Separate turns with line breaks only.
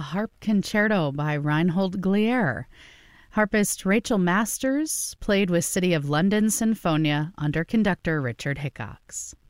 harp concerto by Reinhold Glier. Harpist Rachel Masters played with City of London Sinfonia under conductor Richard Hickox.